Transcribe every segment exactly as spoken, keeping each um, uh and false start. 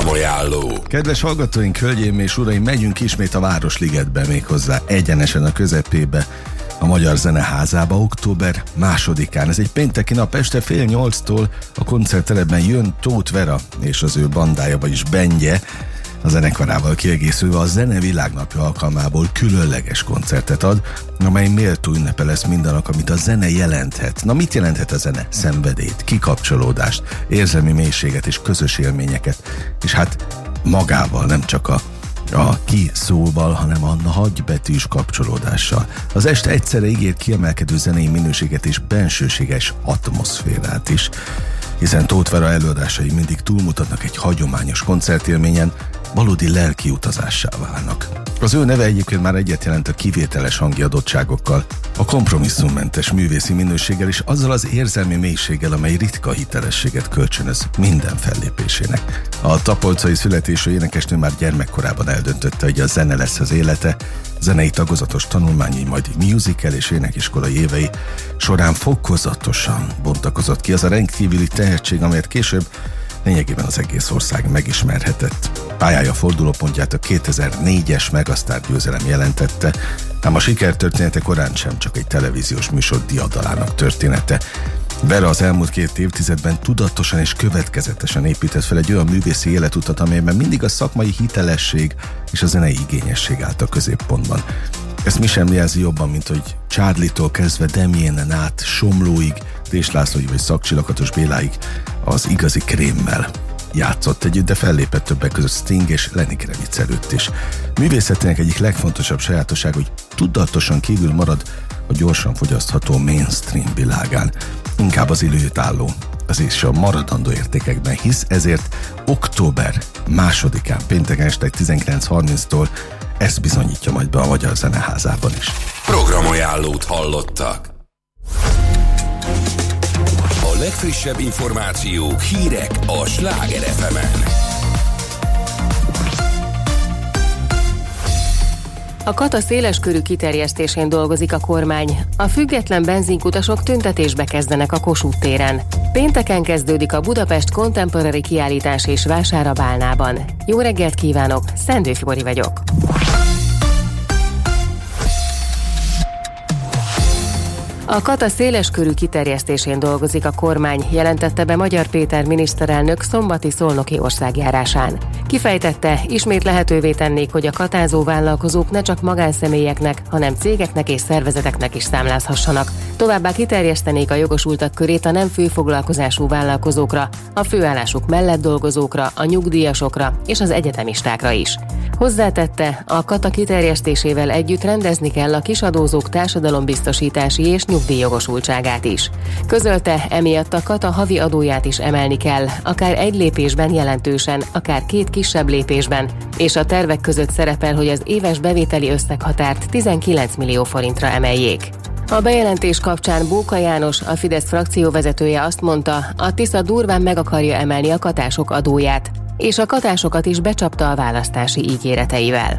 Programajánló. Kedves hallgatóink, hölgyeim és uraim, megyünk ismét a Városligetbe, méghozzá egyenesen a közepébe, a Magyar Zeneházába október másodikán. Ez egy pénteki nap, este fél nyolctól a koncertteremben jön Tóth Vera és az ő bandája, vagyis bandje, a zenekarával kiegészülve a Zene Világnapja alkalmából különleges koncertet ad, amely méltó ünnepe lesz mindannak, amit a zene jelenthet. Na, mit jelenthet a zene? Szenvedélyt, kikapcsolódást, érzelmi mélységet és közös élményeket. És hát magával, nem csak a, a kiszóval, hanem a nagybetűs kapcsolódással. Az este egyszerre ígér kiemelkedő zenei minőséget és bensőséges atmoszférát is, hiszen Tóth Vera előadásai mindig túlmutatnak egy hagyományos koncertélményen, valódi lelki utazássá válnak. Az ő neve egyébként már egyet jelent a kivételes hangi adottságokkal, a kompromisszummentes művészi minőséggel és azzal az érzelmi mélységgel, amely ritka hitelességet kölcsönöz minden fellépésének. A tapolcai születésű énekesnő már gyermekkorában eldöntötte, hogy a zene lesz az élete, zenei tagozatos tanulmányai, majd musical és énekiskolai évei során fokozatosan bontakozott ki az a rendkívüli tehetség, amelyet később lényegében az egész ország megismerhetett. Pályája fordulópontját a kétezer-négyes Megasztár győzelem jelentette, ám a sikertörténete korán sem csak egy televíziós műsor diadalának története. Vera az elmúlt két évtizedben tudatosan és következetesen épített fel egy olyan művészi életutat, amelyben mindig a szakmai hitelesség és a zenei igényesség állt a középpontban. Ezt mi sem jelzi jobban, mint hogy Charlie-tól kezdve Demienen át Somlóig, Dés Lászlóig vagy Szakcsilakatos Béláig az igazi krémmel játszott együtt, de fellépett többek között Sting és Lenny Kravitz előtt is. Művészetének egyik legfontosabb sajátosság, hogy tudatosan kívül marad a gyorsan fogyasztható mainstream világán. Inkább az időt álló, az is a maradandó értékekben hisz, ezért október másodikán, pénteken este tizenkilenc harminctól ezt bizonyítja majd be a Magyar Zeneházában is. Programajánlót hallottak. A legfrissebb információk, hírek a Sláger ef emen. A Kata széleskörű kiterjesztésén dolgozik a kormány. A független benzinkutasok tüntetésbe kezdenek a Kossuth téren. Pénteken kezdődik a Budapest Contemporary kiállítás és vásár a Bálnában. Jó reggelt kívánok, Szendő Fibori vagyok. A Kata széleskörű kiterjesztésén dolgozik a kormány, jelentette be Magyar Péter miniszterelnök szombati szolnoki országjárásán. Kifejtette, ismét lehetővé tennék, hogy a katázó vállalkozók ne csak magánszemélyeknek, hanem cégeknek és szervezeteknek is számlázhassanak. Továbbá kiterjesztenék a jogosultak körét a nem főfoglalkozású vállalkozókra, a főállásuk mellett dolgozókra, a nyugdíjasokra és az egyetemistákra is. Hozzátette, a Kata kiterjesztésével együtt rendezni kell a kisadózók társadalombiztosítási és nyugdíjjogosultságát is. Közölte, emiatt a Kata havi adóját is emelni kell, akár egy lépésben jelentősen, akár két kisebb lépésben, és a tervek között szerepel, hogy az éves bevételi összeghatárt tizenkilenc millió forintra emeljék. A bejelentés kapcsán Bóka János, a Fidesz frakcióvezetője azt mondta, a Tisza durván meg akarja emelni a katások adóját, és a katásokat is becsapta a választási ígéreteivel.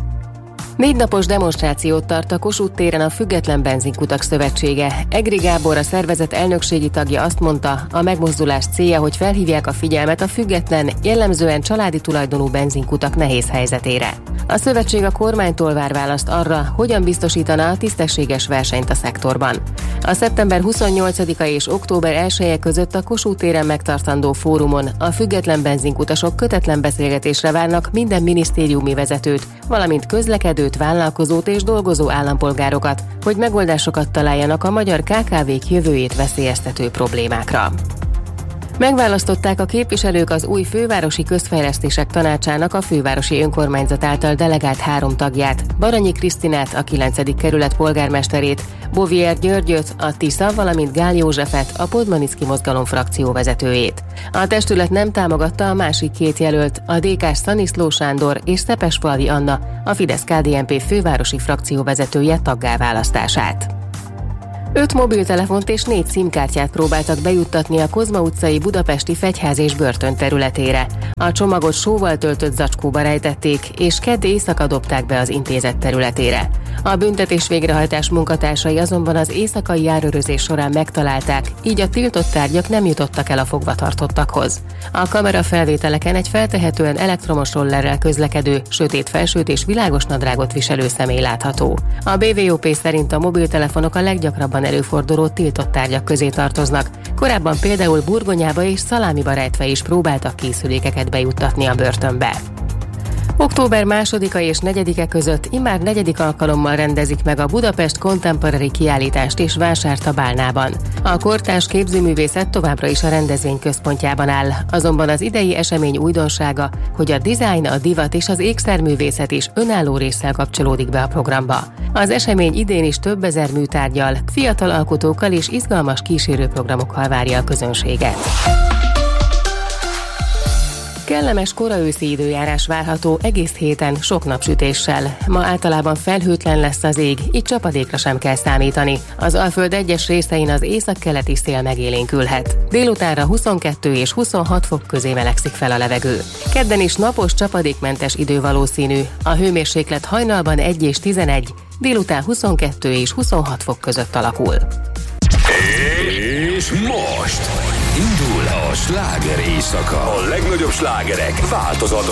Négy napos demonstrációt tart a Kossuth téren a Független Benzinkutak Szövetsége. Egri Gábor, a szervezet elnökségi tagja azt mondta, a megmozdulás célja, hogy felhívják a figyelmet a független, jellemzően családi tulajdonú benzinkutak nehéz helyzetére. A szövetség a kormánytól vár választ arra, hogyan biztosítana a tisztességes versenyt a szektorban. A szeptember huszonnyolcadika és október elseje között a Kossuth téren megtartandó fórumon a független benzinkutasok kötetlen beszélgetésre várnak minden minisztériumi vezetőt, valamint közlekedőt, vállalkozót és dolgozó állampolgárokat, hogy megoldásokat találjanak a magyar ká ká vék jövőjét veszélyeztető problémákra. Megválasztották a képviselők az új fővárosi közfejlesztések tanácsának a fővárosi önkormányzat által delegált három tagját, Baranyi Krisztinát, a kilencedik kerület polgármesterét, Bovier Györgyöt, a Tisza, valamint Gál Józsefet, a Podmaniszki mozgalom frakcióvezetőjét. A testület nem támogatta a másik két jelölt, a dé ká-s Szaniszló Sándor és Szepesfalvi Anna, a Fidesz-ká dé en pé fővárosi frakcióvezetője taggá választását. Öt mobiltelefont és négy szimkártyát próbáltak bejuttatni a Kozma utcai budapesti fegyház és börtön területére. A csomagot sóval töltött zacskóba rejtették, és kedd éjszaka dobták be az intézet területére. A büntetés végrehajtás munkatársai azonban az éjszakai járőrözés során megtalálták, így a tiltott tárgyak nem jutottak el a fogvatartottakhoz. A kamerafelvételeken egy feltehetően elektromos rollerrel közlekedő, sötét felsőt és világos nadrágot viselő személy látható. A bé vé o pé szerint a mobiltelefonok a leggyakrabban előforduló tiltott tárgyak közé tartoznak. Korábban például burgonyába és szalámiba rejtve is próbáltak készülékeket bejuttatni a börtönbe. október másodika és negyedike között immár negyedik alkalommal rendezik meg a Budapest Contemporary kiállítást és vásárt a Bálnában. A kortárs képzőművészet továbbra is a rendezvény központjában áll, azonban az idei esemény újdonsága, hogy a dizájn, a divat és az ékszerművészet is önálló résszel kapcsolódik be a programba. Az esemény idén is több ezer műtárggyal, fiatal alkotókkal és izgalmas kísérőprogramokkal várja a közönséget. Kellemes koraőszi időjárás várható egész héten sok napsütéssel. Ma általában felhőtlen lesz az ég, így csapadékra sem kell számítani. Az Alföld egyes részein az északkeleti szél megélénkülhet. Délutánra huszonkettő és huszonhat fok közé melegszik fel a levegő. Kedden is napos, csapadékmentes idő valószínű. A hőmérséklet hajnalban egy és tizenegy, délután huszonkettő és huszonhat fok között alakul. És most indul a sláger éjszaka. A legnagyobb slágerek változatos